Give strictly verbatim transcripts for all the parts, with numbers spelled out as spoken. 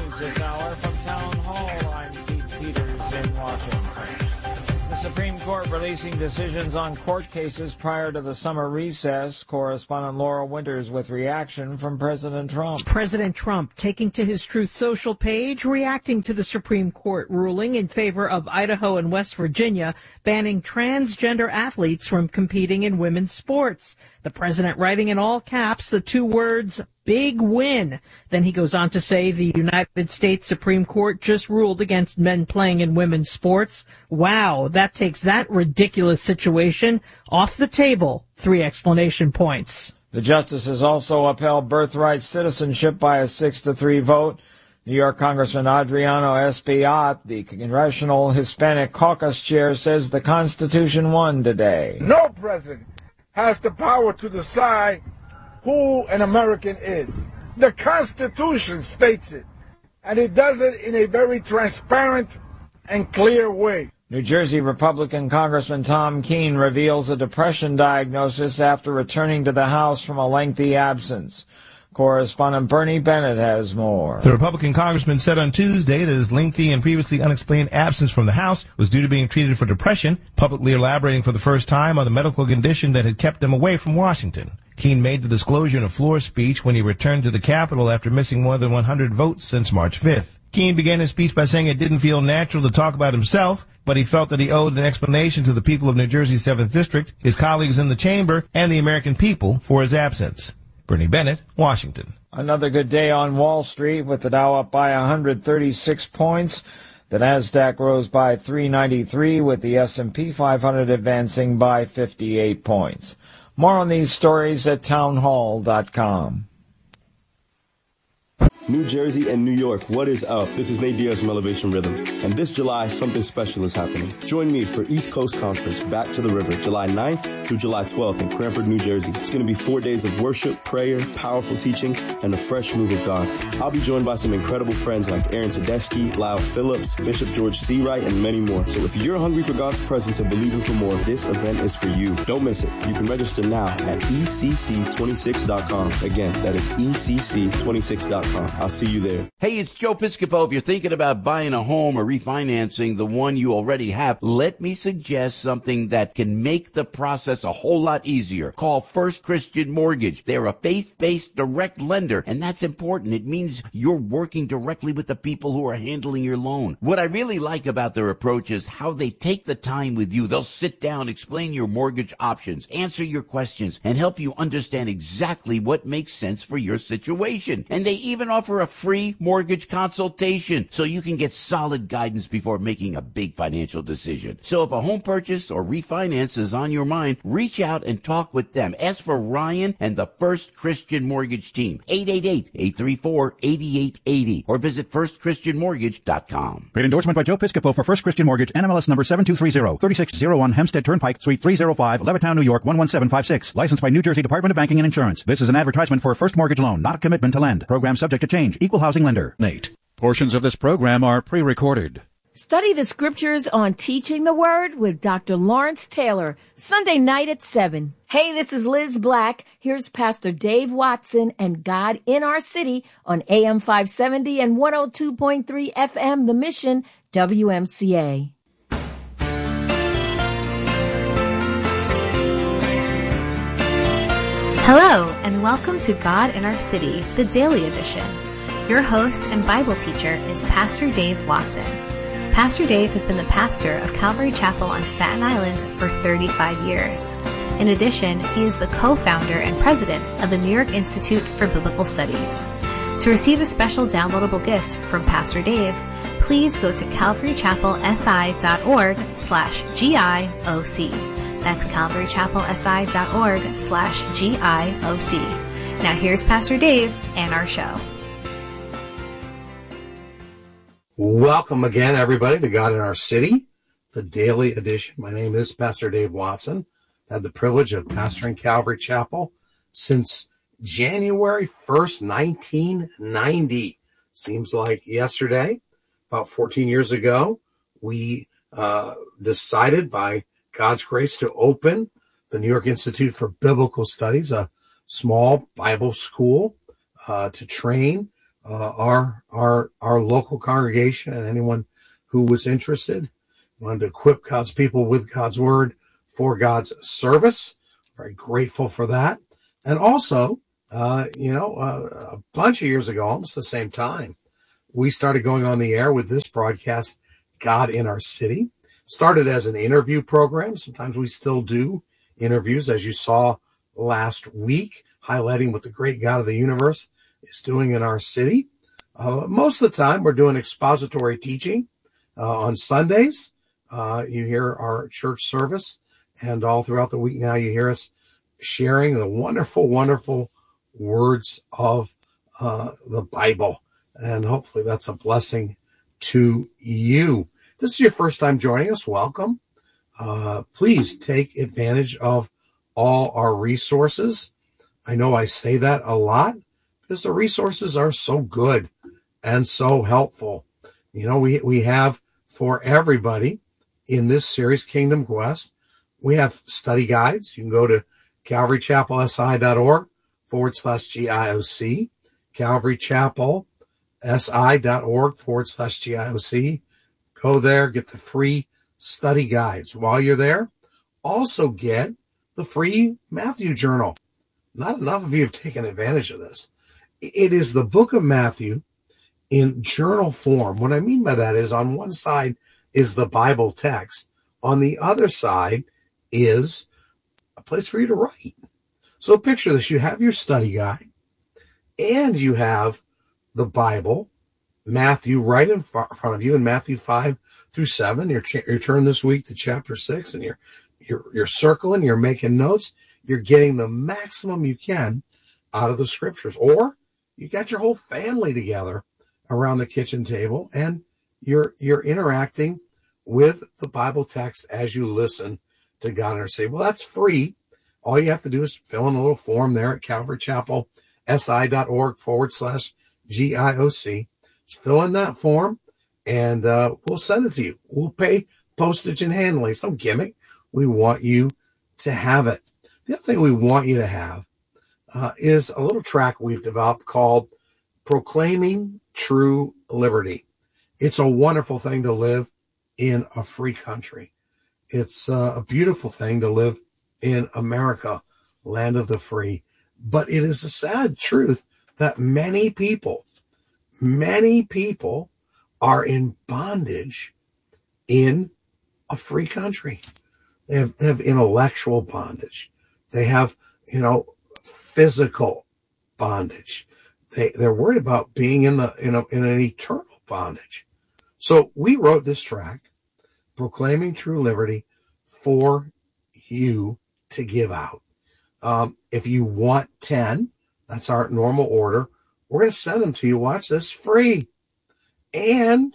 news this hour from Town Hall. I'm Keith Peters in Washington. The Supreme Court releasing decisions on court cases prior to the summer recess. Correspondent Laura Winters with reaction from President Trump. President Trump taking to his Truth Social page, reacting to the Supreme Court ruling in favor of Idaho and West Virginia banning transgender athletes from competing in women's sports. The president writing in all caps the two words, big win. Then he goes on to say the United States Supreme Court just ruled against men playing in women's sports. Wow, that takes that ridiculous situation off the table. Three explanation points. The justices also upheld birthright citizenship by a six to three vote. New York Congressman Adriano Espaillat, the Congressional Hispanic Caucus chair, says the Constitution won today. No president has the power to decide who an American is. The Constitution states it, and it does it in a very transparent and clear way. New Jersey Republican Congressman Tom Keene reveals a depression diagnosis after returning to the House from a lengthy absence. Correspondent Bernie Bennett has more. The Republican congressman said on Tuesday that his lengthy and previously unexplained absence from the House was due to being treated for depression, publicly elaborating for the first time on the medical condition that had kept him away from Washington. Keene made the disclosure in a floor speech when he returned to the Capitol after missing more than one hundred votes since March fifth. Keene began his speech by saying it didn't feel natural to talk about himself, but he felt that he owed an explanation to the people of New Jersey's seventh District, his colleagues in the chamber, and the American people for his absence. Bernie Bennett, Washington. Another good day on Wall Street with the Dow up by one hundred thirty-six points. The Nasdaq rose by three ninety-three with the S and P five hundred advancing by fifty-eight points. More on these stories at townhall dot com. New Jersey and New York, what is up? This is Nate Diaz from Elevation Rhythm, and this July, something special is happening. Join me for East Coast Conference, Back to the River, July ninth through July twelfth in Cranford, New Jersey. It's going to be four days of worship, prayer, powerful teaching, and a fresh move of God. I'll be joined by some incredible friends like Aaron Tedeschi, Lyle Phillips, Bishop George Seawright, and many more. So if you're hungry for God's presence and believing for more, this event is for you. Don't miss it. You can register now at E C C twenty-six dot com. Again, that is E C C twenty-six dot com. I'll see you there. Hey, it's Joe Piscopo. If you're thinking about buying a home or refinancing the one you already have, let me suggest something that can make the process a whole lot easier. Call First Christian Mortgage. They're a faith-based direct lender, and that's important. It means you're working directly with the people who are handling your loan. What I really like about their approach is how they take the time with you. They'll sit down, explain your mortgage options, answer your questions, and help you understand exactly what makes sense for your situation. And they even offer a free mortgage consultation so you can get solid guidance before making a big financial decision. So if a home purchase or refinance is on your mind, reach out and talk with them. Ask for Ryan and the First Christian Mortgage team, eight eight eight, eight three four, eight eight eight zero, or visit first christian mortgage dot com. Great endorsement by Joe Piscopo for First Christian Mortgage, N M L S number seven two three zero, thirty-six oh one Hempstead Turnpike, Suite three oh five, Levittown, New York one one seven five six. Licensed by New Jersey Department of Banking and Insurance. This is an advertisement for a first mortgage loan, not a commitment to lend. Program subject to change. Equal housing lender. Nate. Portions of this program are pre-recorded. Study the scriptures on Teaching the Word with Doctor Lawrence Taylor, Sunday night at seven. Hey, this is Liz Black. Here's Pastor Dave Watson and God in Our City on A M five seventy and one oh two point three F M, The Mission, W M C A. Hello, and welcome to God in Our City, the Daily Edition. Your host and Bible teacher is Pastor Dave Watson. Pastor Dave has been the pastor of Calvary Chapel on Staten Island for thirty-five years. In addition, he is the co-founder and president of the New York Institute for Biblical Studies. To receive a special downloadable gift from Pastor Dave, please go to calvarychapelsi.org slash G-I-O-C. That's calvarychapelsi.org slash G-I-O-C. Now here's Pastor Dave and our show. Welcome again, everybody, to God in Our City, the Daily Edition. My name is Pastor Dave Watson. I had the privilege of pastoring Calvary Chapel since January first, nineteen ninety. Seems like yesterday, about fourteen years ago, we uh, decided by God's grace to open the New York Institute for Biblical Studies, a small Bible school uh, to train uh, our our our local congregation and anyone who was interested. We wanted to equip God's people with God's word for God's service. Very grateful for that. And also, uh, you know, uh, a bunch of years ago, almost the same time, we started going on the air with this broadcast, God in Our City. Started as an interview program. Sometimes we still do interviews, as you saw last week, highlighting what the great God of the universe is doing in our city. Uh, most of the time, we're doing expository teaching uh, on Sundays. Uh, you hear our church service, and all throughout the week now you hear us sharing the wonderful, wonderful words of uh, the Bible. And hopefully that's a blessing to you. If this is your first time joining us, welcome. Uh, please take advantage of all our resources. I know I say that a lot because the resources are so good and so helpful. You know, we, we have for everybody in this series, Kingdom Quest, we have study guides. You can go to calvarychapelsi.org forward slash GIOC, calvarychapelsi.org forward slash GIOC. Go there, get the free study guides. While you're there, also get the free Matthew Journal. Not enough of you have taken advantage of this. It is the book of Matthew in journal form. What I mean by that is on one side is the Bible text. On the other side is a place for you to write. So picture this. You have your study guide and you have the Bible, Matthew, right in front of you in Matthew five through seven. You're, you're turning this week to chapter six and you're, you're, you're circling, you're making notes. You're getting the maximum you can out of the scriptures. Or you got your whole family together around the kitchen table and you're, you're interacting with the Bible text as you listen to God in Our City. Well, that's free. All you have to do is fill in a little form there at calvarychapelsi.org forward slash GIOC. Just fill in that form and uh, we'll send it to you. We'll pay postage and handling. Some gimmick. We want you to have it. The other thing we want you to have uh, is a little track we've developed called Proclaiming True Liberty. It's a wonderful thing to live in a free country. It's uh, a beautiful thing to live in America, land of the free. But it is a sad truth that many people, many people are in bondage in a free country. They have, they have intellectual bondage. They have, you know, physical bondage. They, they're worried about being in the, in, a, in an eternal bondage. So we wrote this track, Proclaiming True Liberty, for you to give out. Um, if you want ten, that's our normal order. We're going to send them to you. Watch this, free. And,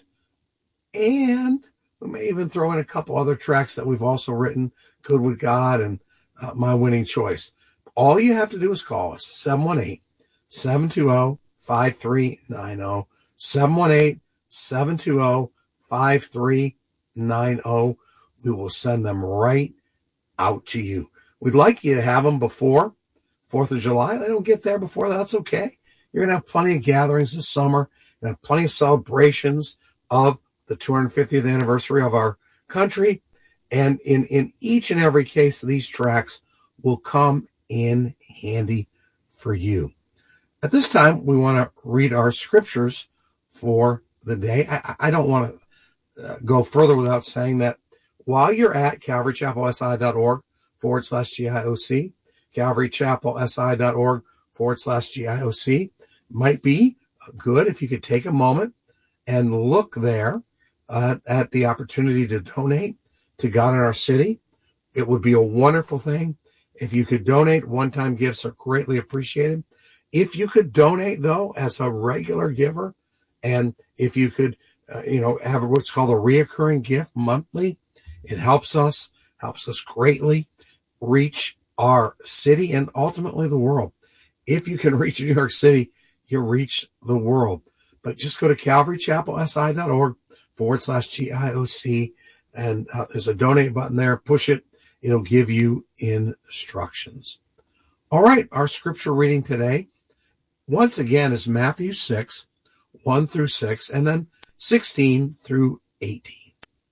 and we may even throw in a couple other tracks that we've also written, Good With God and uh, My Winning Choice. All you have to do is call us, seven one eight, seven two zero, five three nine zero, seven one eight, seven two zero, five three nine zero. We will send them right out to you. We'd like you to have them before fourth of July. They don't get there before, that's okay. You're going to have plenty of gatherings this summer and have plenty of celebrations of the two hundred fiftieth anniversary of our country. And in, in each and every case, these tracks will come in handy for you. At this time, we want to read our scriptures for the day. I, I don't want to uh, go further without saying that while you're at calvarychapelsi.org forward slash GIOC, calvarychapelsi.org forward slash GIOC, might be good if you could take a moment and look there uh, at the opportunity to donate to God in Our City. It would be a wonderful thing if you could donate. One-time gifts are greatly appreciated. If you could donate, though, as a regular giver, and if you could, uh, you know, have what's called a reoccurring gift monthly, it helps us, helps us greatly reach our city and ultimately the world. If you can reach New York City, you reach the world. But just go to calvarychapelsi.org forward slash GIOC, and uh, there's a donate button there. Push it. It'll give you instructions. All right, our scripture reading today, once again, is Matthew six, one through six, and then sixteen through eighteen.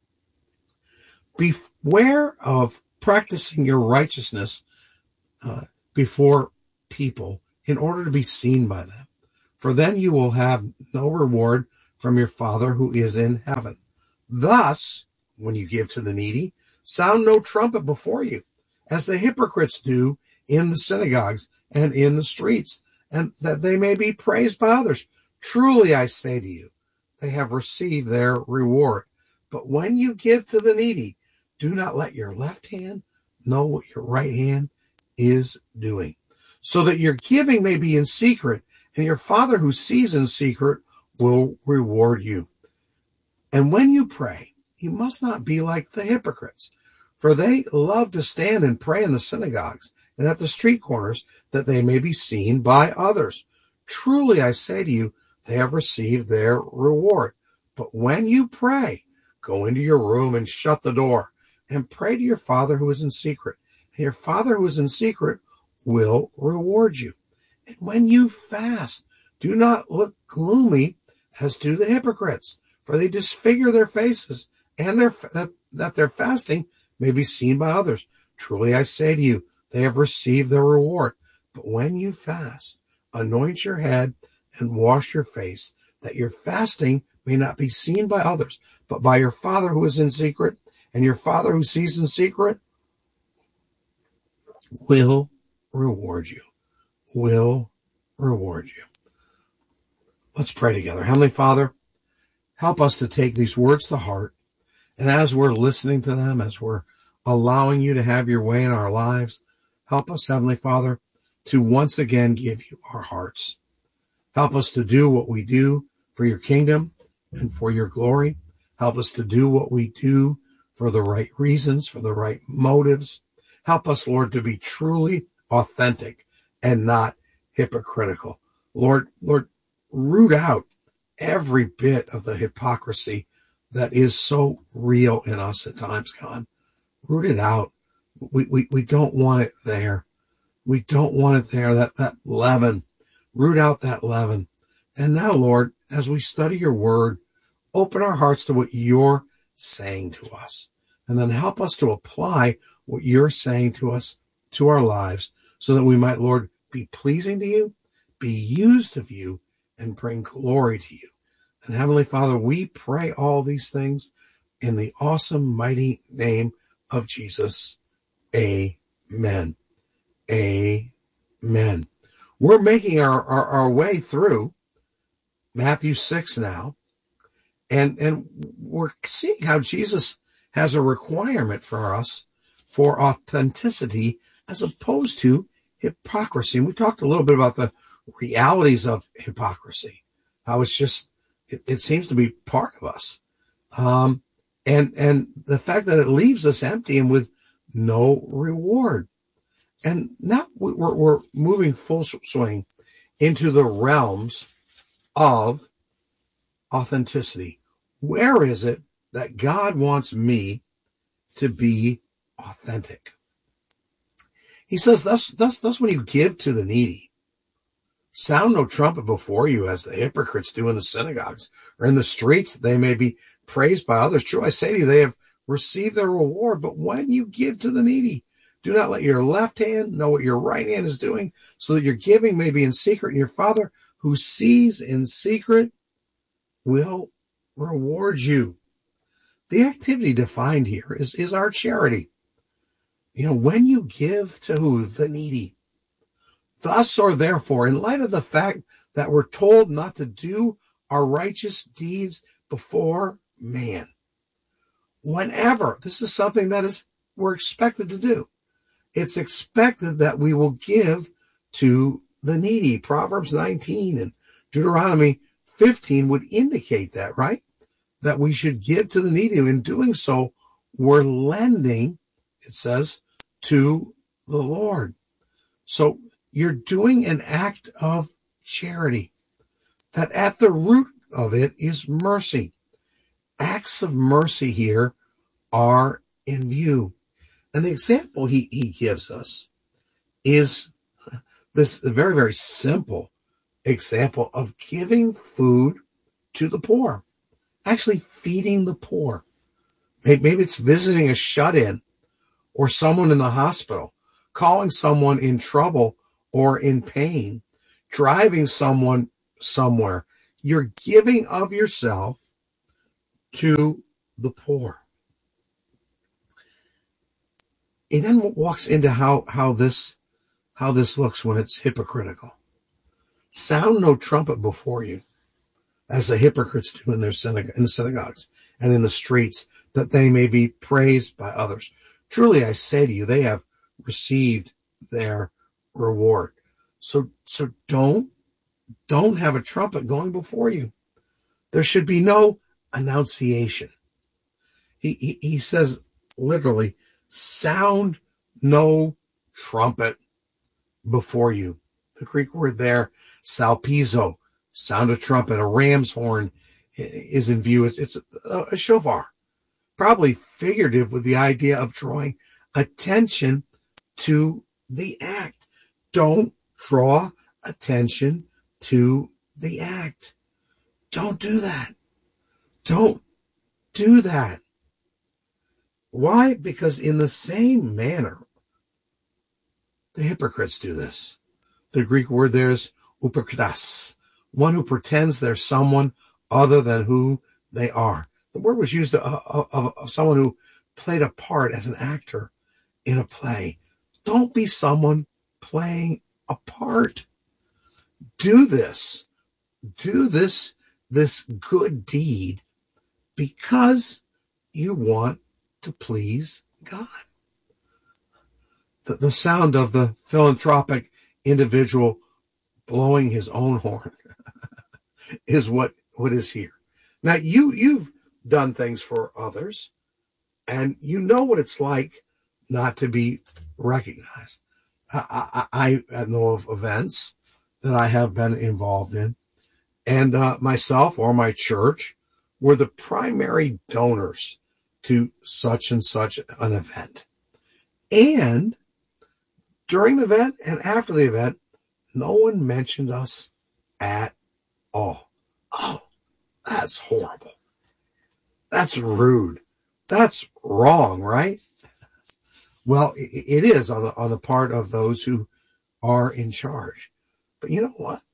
Beware of practicing your righteousness uh, before people in order to be seen by them, for then you will have no reward from your Father who is in heaven. Thus, when you give to the needy, sound no trumpet before you, as the hypocrites do in the synagogues and in the streets, and that they may be praised by others. Truly I say to you, they have received their reward. But when you give to the needy, do not let your left hand know what your right hand is doing, so that your giving may be in secret, and your Father who sees in secret will reward you. And when you pray, you must not be like the hypocrites, for they love to stand and pray in the synagogues and at the street corners, that they may be seen by others. Truly I say to you, they have received their reward. But when you pray, go into your room and shut the door, and pray to your Father who is in secret. And your Father who is in secret will reward you. And when you fast, do not look gloomy as do the hypocrites, for they disfigure their faces, and their, that, that their fasting may be seen by others. Truly I say to you, they have received their reward. But when you fast, anoint your head and wash your face, that your fasting may not be seen by others, but by your Father who is in secret, and your Father who sees in secret will reward you, will reward you. Let's pray together. Heavenly Father, help us to take these words to heart, and as we're listening to them, as we're allowing you to have your way in our lives, help us, Heavenly Father, to once again give you our hearts. Help us to do what we do for your kingdom and for your glory. Help us to do what we do for the right reasons, for the right motives. Help us, Lord, to be truly authentic and not hypocritical. Lord, Lord, root out every bit of the hypocrisy that is so real in us at times, God. Root it out. We, we, we don't want it there. We don't want it there, that, that leaven. Root out that leaven. And now, Lord, as we study your word, open our hearts to what you're saying to us. And then help us to apply what you're saying to us, to our lives, so that we might, Lord, be pleasing to you, be used of you, and bring glory to you. And Heavenly Father, we pray all these things in the awesome, mighty name of Jesus. Amen. Amen. We're making our, our, our way through Matthew six now, and, and we're seeing how Jesus has a requirement for us for authenticity as opposed to hypocrisy. And we talked a little bit about the realities of hypocrisy, how it's just, it, it seems to be part of us. Um, and, and the fact that it leaves us empty and with no reward. And now we're, we're moving full swing into the realms of authenticity. Where is it that God wants me to be authentic? He says, thus, thus, thus when you give to the needy, sound no trumpet before you as the hypocrites do in the synagogues or in the streets, that they may be praised by others. True, I say to you, they have received their reward. But when you give to the needy, do not let your left hand know what your right hand is doing, so that your giving may be in secret, and your Father who sees in secret will reward you. The activity defined here is, is our charity. You know, when you give to who? The needy. Thus or therefore, in light of the fact that we're told not to do our righteous deeds before man, whenever, this is something that is we're expected to do. It's expected that we will give to the needy. Proverbs nineteen and Deuteronomy fifteen would indicate that, right? That we should give to the needy. In doing so, we're lending, it says, to the Lord. So you're doing an act of charity, that at the root of it is mercy. Acts of mercy here are in view. And the example he, he gives us is this very, very simple example of giving food to the poor, actually feeding the poor. Maybe it's visiting a shut-in or someone in the hospital, calling someone in trouble or in pain, driving someone somewhere. You're giving of yourself to the poor. It then walks into how, how this how this looks when it's hypocritical. Sound no trumpet before you, as the hypocrites do in their synagogue, in the synagogues and in the streets, that they may be praised by others. Truly I say to you, they have received their reward. So so don't don't have a trumpet going before you. There should be no annunciation. He he, he says literally, sound no trumpet before you. The Greek word there, salpizo, sound a trumpet, a ram's horn is in view. It's, it's a, a shofar, probably figurative with the idea of drawing attention to the act. Don't draw attention to the act. Don't do that. Don't do that. Why? Because in the same manner, the hypocrites do this. The Greek word there is upokritas, one who pretends they're someone other than who they are. The word was used of, of, of someone who played a part as an actor in a play. Don't be someone playing a part. Do this. Do this, this good deed because you want to please God. The, the sound of the philanthropic individual blowing his own horn is what, what is here. Now, you, you've done things for others, and you know what it's like not to be recognized. I, I, I know of events that I have been involved in, and uh, myself or my church were the primary donors to such and such an event. And during the event and after the event, no one mentioned us at all. Oh, that's horrible. That's rude. That's wrong, right? Well, it is on the, on the part of those who are in charge. But you know what?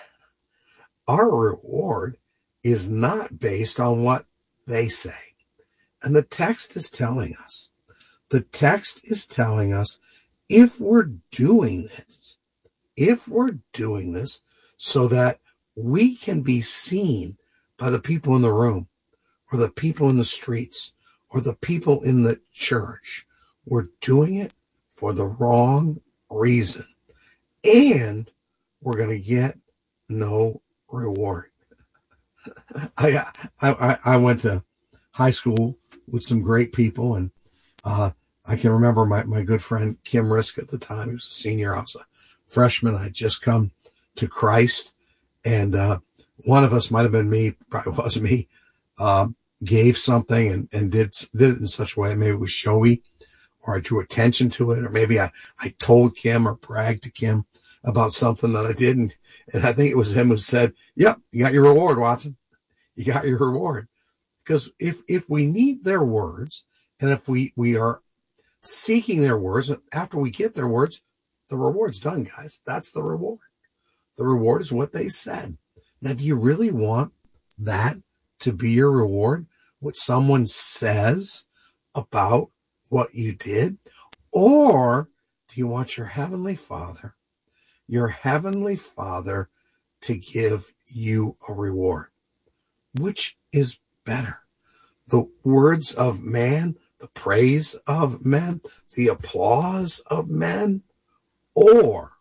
Our reward is not based on what they say. And the text is telling us, the text is telling us if we're doing this, if we're doing this so that we can be seen by the people in the room or the people in the streets or the people in the church, we're doing it for the wrong reason. And we're going to get no reward. I, I, I went to high school with some great people, and uh, I can remember my, my good friend Kim Risk at the time. He was a senior. I was a freshman. I had just come to Christ, and uh, one of us, might have been me, probably was me, um, gave something and, and did did it in such a way, maybe it was showy, or I drew attention to it, or maybe I, I told Kim or bragged to Kim about something that I didn't. And I think it was him who said, yep, you got your reward, Watson. You got your reward. Because if, if we need their words, and if we, we are seeking their words, after we get their words, the reward's done, guys. That's the reward. The reward is what they said. Now, do you really want that to be your reward? What someone says about what you did? Or do you want your heavenly Father, your heavenly Father to give you a reward? Which is better? The words of man, the praise of men, the applause of men, or,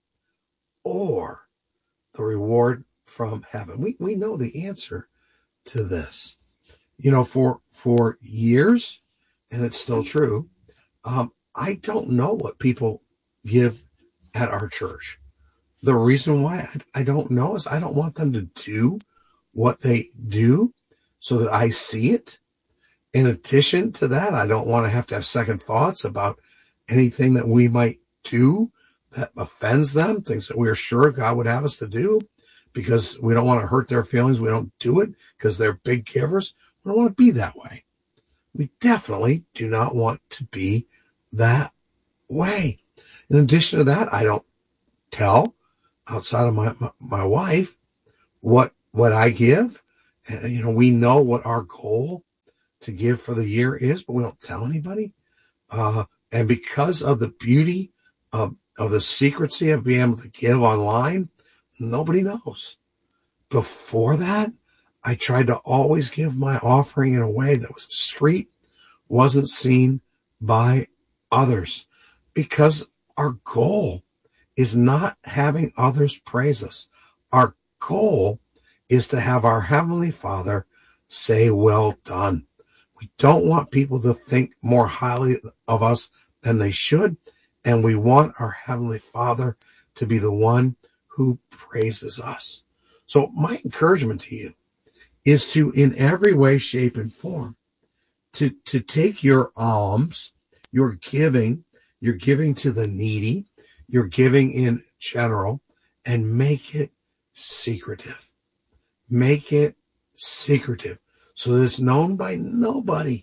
or the reward from heaven? We, we know the answer to this. You know, for, for years, and it's still true, um, I don't know what people give at our church. The reason why I, I don't know is I don't want them to do what they do so that I see it. In addition to that, I don't want to have to have second thoughts about anything that we might do that offends them, things that we are sure God would have us to do. because we don't want to hurt their feelings. We don't do it because they're big givers. We don't want to be that way. We definitely do not want to be that way. In addition to that, I don't tell outside of my, my, my wife what, what I give. And, you know, we know what our goal to give for the year is, but we don't tell anybody. Uh, and because of the beauty of, of the secrecy of being able to give online, nobody knows. Before that, I tried to always give my offering in a way that was discreet, wasn't seen by others, because our goal is not having others praise us. Our goal is to have our Heavenly Father say, well done. We don't want people to think more highly of us than they should, and we want our Heavenly Father to be the one who praises us. So my encouragement to you is to, in every way, shape, and form, to, to take your alms, your giving, your giving to the needy, your giving in general, and make it secretive. Make it secretive so that it's known by nobody.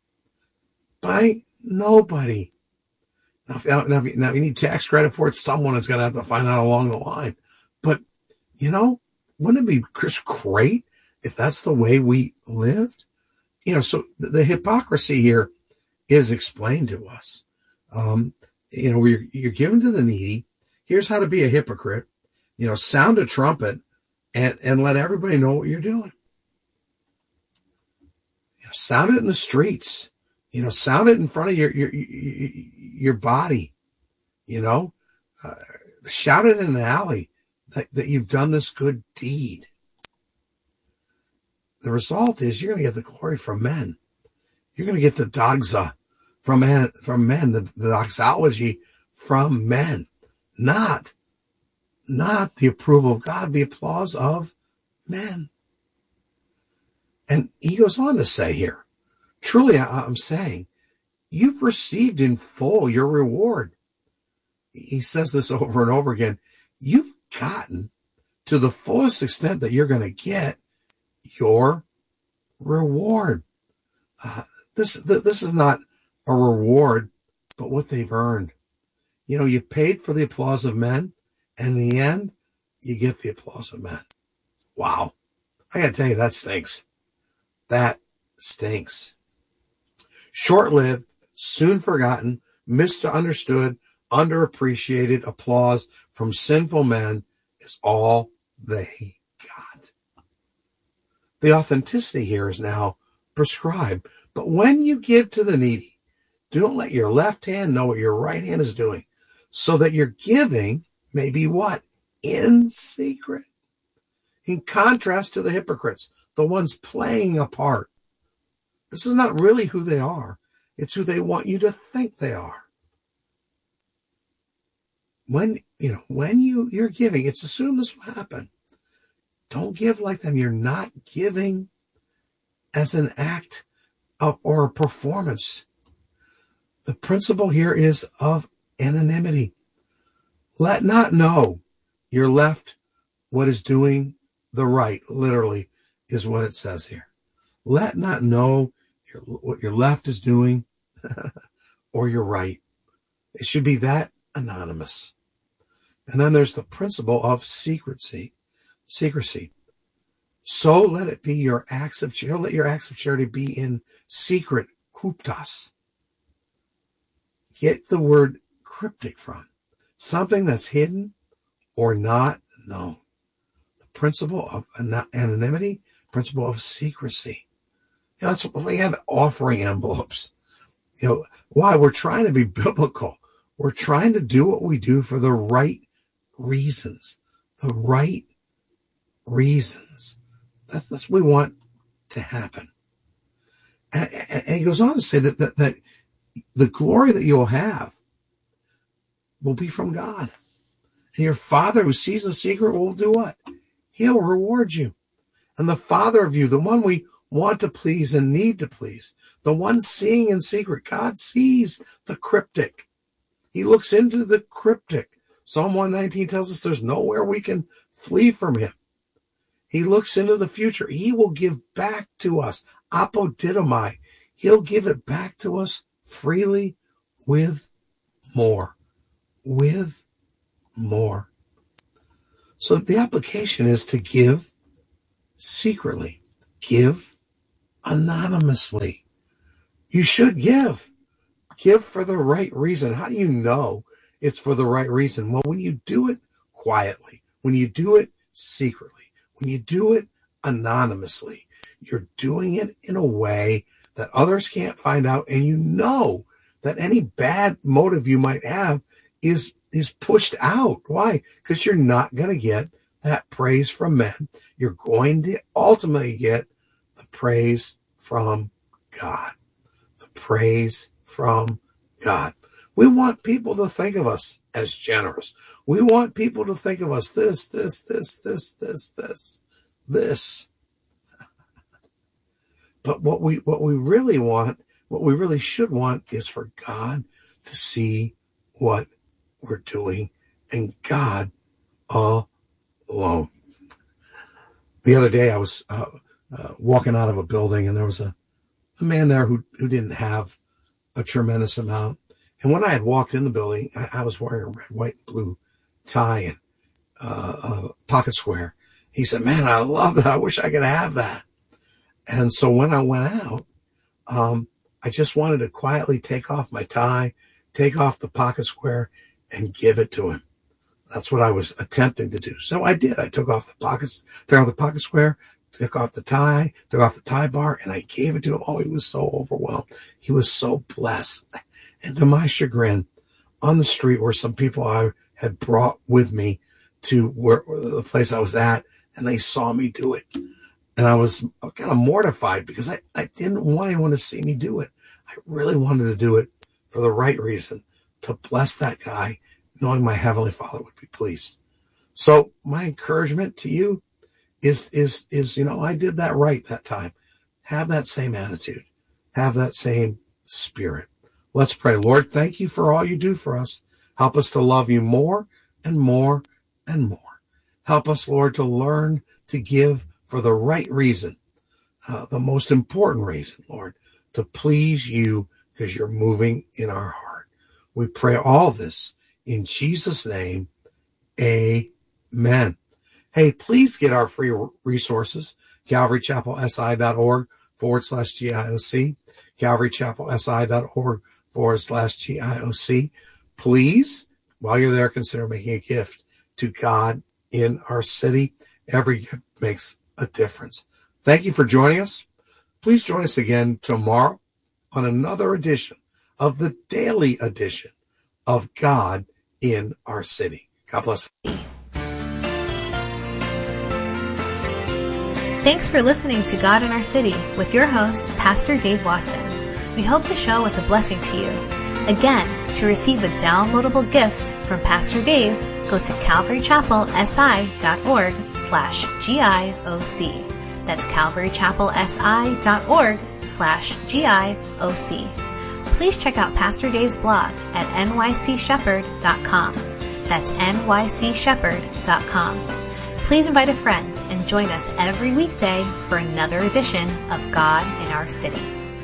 By nobody. Now, if, now, if, now, if you need tax credit for it, someone is going to have to find out along the line. But, you know, wouldn't it be just great if that's the way we lived? You know, so the hypocrisy here is explained to us. Um, you know, you're, you're given to the needy. Here's how to be a hypocrite. You know, sound a trumpet and, and let everybody know what you're doing. You know, sound it in the streets. You know, sound it in front of your, your, your, your body. You know, uh, shout it in an alley that, that you've done this good deed. The result is you're going to get the glory from men. You're going to get the doxa from men, from men, the, the doxology from men, not, not the approval of God, the applause of men. And he goes on to say here, truly I'm saying, you've received in full your reward. He says this over and over again. You've gotten to the fullest extent that you're going to get your reward. Uh, this, th- this is not a reward, but what they've earned. You know, you paid for the applause of men, and in the end, you get the applause of men. Wow. I got to tell you, that stinks. That stinks. Short-lived, soon forgotten, misunderstood, underappreciated applause from sinful men is all they got. The authenticity here is now prescribed. But when you give to the needy, don't let your left hand know what your right hand is doing, so that your giving may be what? In secret. In contrast to the hypocrites, the ones playing a part. This is not really who they are. It's who they want you to think they are. When, you know, when you, you're giving, it's assumed this will happen. Don't give like them. You're not giving as an act of, or a performance. The principle here is of anonymity. Let not know your left what is doing the right, literally, is what it says here. Let not know your, what your left is doing or your right. It should be that anonymous. And then there's the principle of secrecy. Secrecy. So let it be your acts of charity. Let your acts of charity be in secret. Kryptos. Get the word cryptic from. Something that's hidden or not known. The principle of anonymity, principle of secrecy. You know, that's what we have, offering envelopes. You know, why? We're trying to be biblical. We're trying to do what we do for the right reasons. The right reasons. That's, that's what we want to happen. And, and he goes on to say that, that, that the glory that you'll have will be from God. And your Father who sees in secret will do what? He'll reward you. And the Father of you, the one we want to please and need to please, the one seeing in secret, God sees the cryptic. He looks into the cryptic. Psalm one nineteen tells us there's nowhere we can flee from him. He looks into the future. He will give back to us. Apodidomai. He'll give it back to us freely with more. With more. So the application is to give secretly. Give anonymously. You should give. Give for the right reason. How do you know it's for the right reason? Well, when you do it quietly, when you do it secretly, when you do it anonymously, you're doing it in a way that others can't find out, and you know that any bad motive you might have is is pushed out. Why? Because you're not going to get that praise from men. You're going to ultimately get the praise from God. The praise from God. We want people to think of us as generous. We want people to think of us this, this, this, this, this, this, this. But what we what we really want, what we really should want is for God to see what we're doing, and God alone. The other day I was uh, uh, walking out of a building, and there was a, a man there who, who didn't have a tremendous amount. And when I had walked in the building, I, I was wearing a red, white, and blue tie and uh, a pocket square. He said, "Man, I love that. I wish I could have that." And so when I went out, um, I just wanted to quietly take off my tie, take off the pocket square, and give it to him. That's what I was attempting to do. So I did. I took off the pockets, took off the pocket square, took off the tie, took off the tie bar, and I gave it to him. Oh, he was so overwhelmed. He was so blessed. And to my chagrin, on the street were some people I had brought with me to where the place I was at, and they saw me do it. And I was kind of mortified because I, I didn't want anyone to see me do it. I really wanted to do it for the right reason, to bless that guy, knowing my Heavenly Father would be pleased. So my encouragement to you is, is, is, you know, I did that right that time. Have that same attitude. Have that same spirit. Let's pray. Lord, thank you for all you do for us. Help us to love you more and more and more. Help us, Lord, to learn to give for the right reason, uh, the most important reason, Lord, to please you because you're moving in our heart. We pray all this in Jesus' name. Amen. Hey, please get our free resources, calvarychapelsi.org forward slash GIOC, calvarychapelsi.org forward slash GIOC. Please, while you're there, consider making a gift to God in our city. Every gift makes a difference. Thank you for joining us. Please join us again tomorrow on another edition of the daily edition of God in our city. God bless. Thanks for listening to God in Our City with your host, Pastor Dave Watson. We hope the show was a blessing to you. Again, to receive a downloadable gift from Pastor Dave, go to calvarychapelsi.org slash GIOC. That's calvarychapelsi.org slash GIOC. Please check out Pastor Dave's blog at n y c shepherd dot com. That's n y c shepherd dot com. Please invite a friend and join us every weekday for another edition of God in Our City.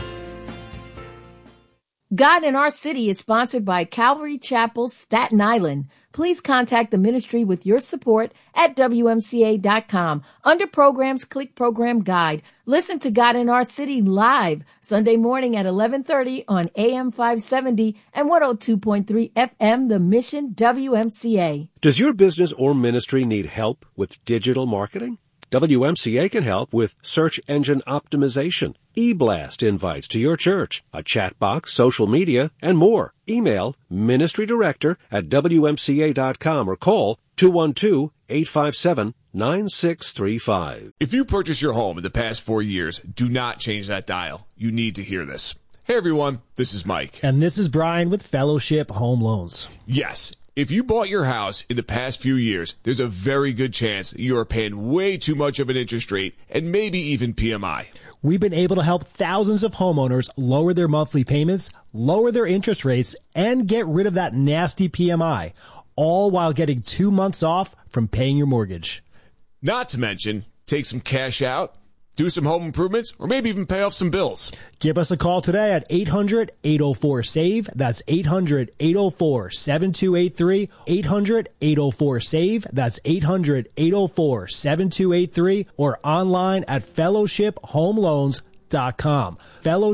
God in Our City is sponsored by Calvary Chapel, Staten Island. Please contact the ministry with your support at W M C A dot com. Under Programs, click Program Guide. Listen to God in Our City live Sunday morning at eleven thirty on A M five seventy and one oh two point three F M, The Mission W M C A. Does your business or ministry need help with digital marketing? W M C A can help with search engine optimization, e-blast invites to your church, a chat box, social media, and more. Email ministry director at W M C A dot com or call two one two, eight five seven, nine six three five. If you purchased your home in the past four years, do not change that dial. You need to hear this. Hey everyone, this is Mike. And this is Brian with Fellowship Home Loans. Yes. If you bought your house in the past few years, there's a very good chance that you are paying way too much of an interest rate and maybe even P M I. We've been able to help thousands of homeowners lower their monthly payments, lower their interest rates, and get rid of that nasty P M I, all while getting two months off from paying your mortgage. Not to mention take some cash out, do some home improvements, or maybe even pay off some bills. Give us a call today at eight hundred, eight oh four, SAVE. That's eight hundred, eight oh four, seven two eight three. eight hundred, eight oh four, SAVE. That's eight hundred, eight oh four, seven two eight three. Or online at fellowship home loans dot com. Fellowship